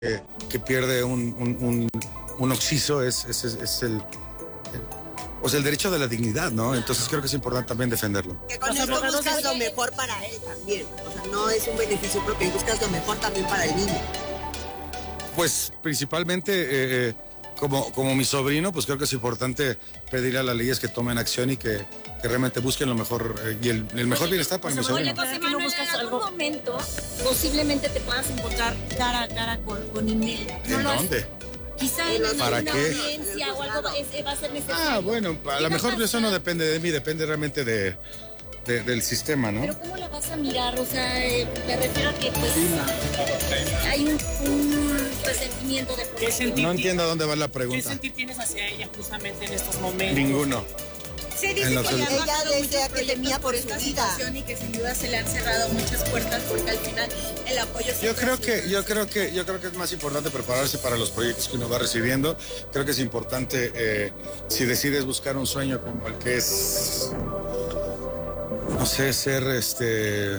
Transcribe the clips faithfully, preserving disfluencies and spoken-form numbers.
que, que pierde un, un, un, un occiso es, es, es, es el, el, pues el derecho de la dignidad, ¿no? Entonces creo que es importante también defenderlo. Que con esto buscas lo mejor para él también. O sea, no es un beneficio propio, buscas lo mejor también para el niño. Pues principalmente, eh, como, como mi sobrino, pues creo que es importante pedirle a las leyes que tomen acción y que, que realmente busquen lo mejor eh, y el, el mejor bienestar para mi sobrino. José Manuel, en algún momento posiblemente te puedas encontrar cara a cara con, con Imelda. ¿No ¿En dónde? Quizá en ¿Para una qué? audiencia o algo es, va a ser necesario. Ah, bueno, a lo mejor eso no depende de mí, depende realmente de, de, del sistema, ¿no? Pero ¿cómo la vas a mirar? O sea, eh, me refiero a que pues hay un, un resentimiento de ¿Qué sentir? No entiendo a dónde va la pregunta. ¿Qué sentir tienes hacia ella justamente en estos momentos? Ninguno. Se dice En lo que absoluto. ella Ella desea que temía temía por su esta vida. situación y que sin duda se le han cerrado muchas puertas porque al final el apoyo Yo siempre creo ha sido- que, yo creo que, yo creo que es más importante prepararse para los proyectos que uno va recibiendo. Creo que es importante, eh, si decides buscar un sueño como el que es, no sé, ser este,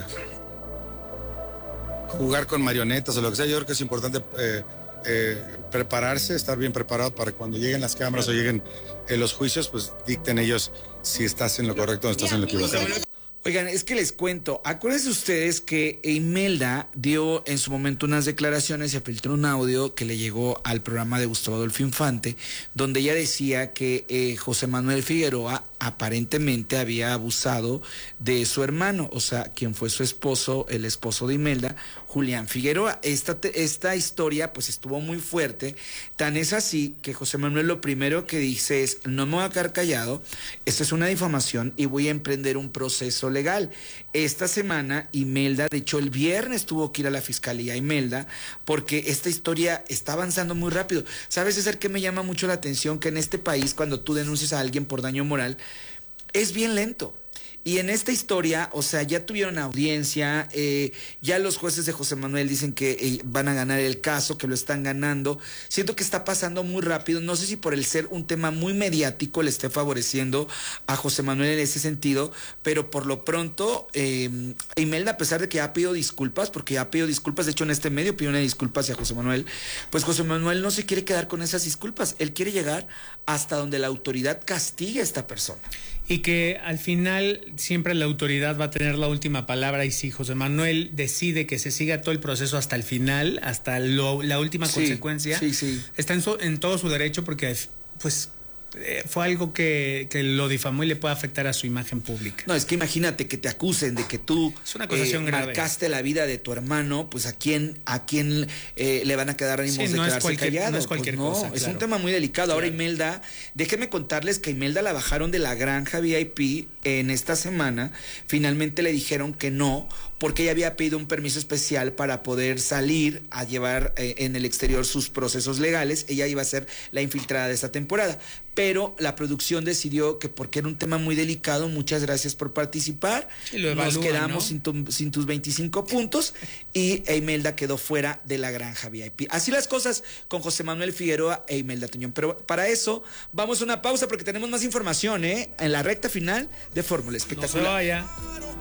jugar con marionetas o lo que sea. Yo creo que es importante eh, eh, prepararse, estar bien preparado para cuando lleguen las cámaras o lleguen eh, los juicios, pues dicten ellos si estás en lo correcto o estás en lo equivocado. Oigan, es que les cuento, acuérdense ustedes que Imelda dio en su momento unas declaraciones y filtró un audio que le llegó al programa de Gustavo Adolfo Infante, donde ella decía que eh, José Manuel Figueroa aparentemente había abusado de su hermano, o sea, quien fue su esposo, el esposo de Imelda, Julián Figueroa. Esta, esta historia pues estuvo muy fuerte, tan es así que José Manuel lo primero que dice es, no me voy a quedar callado, esto es una difamación y voy a emprender un proceso legal. Esta semana Imelda, de hecho el viernes tuvo que ir a la fiscalía Imelda, porque esta historia está avanzando muy rápido. ¿Sabes, César, qué me llama mucho la atención? Que en este país, cuando tú denuncias a alguien por daño moral, es bien lento. Y en esta historia, o sea, ya tuvieron audiencia, eh, ya los jueces de José Manuel dicen que eh, van a ganar el caso, que lo están ganando. Siento que está pasando muy rápido. No sé si por el ser un tema muy mediático le esté favoreciendo a José Manuel en ese sentido, pero por lo pronto, eh, Imelda, a pesar de que ya ha pedido disculpas, porque ya ha pedido disculpas, de hecho en este medio pidió una disculpa hacia José Manuel, pues José Manuel no se quiere quedar con esas disculpas. Él quiere llegar hasta donde la autoridad castigue a esta persona. Y que al final siempre la autoridad va a tener la última palabra, y si José Manuel decide que se siga todo el proceso hasta el final, hasta lo, la última Sí, consecuencia, sí, sí. está en, su, en todo su derecho, porque pues eh, fue algo que, que lo difamó y le puede afectar a su imagen pública. No, es que imagínate que te acusen de que tú Es una acusación grave. marcaste la vida de tu hermano, pues a quién, a quién eh, le van a quedar ánimos Sí, de no es quedarse cualquier- callado. no es cualquier Pues no, cosa, es claro. un tema muy delicado. Ahora Claro. Imelda, déjenme contarles que Imelda la bajaron de la granja V I P en esta semana. Finalmente le dijeron que no, porque ella había pedido un permiso especial para poder salir a llevar eh, en el exterior sus procesos legales. Ella iba a ser la infiltrada de esta temporada, pero la producción decidió que porque era un tema muy delicado, muchas gracias por participar, Sí, lo nos evalúan, quedamos ¿no? sin, tu- sin tus veinticinco puntos y Imelda quedó fuera de la granja V I P. Así las cosas con José Manuel Figueroa e Imelda Tuñón. Pero para eso vamos a una pausa porque tenemos más información, ¿eh? En la recta final de Fórmula No se Espectacular. vaya.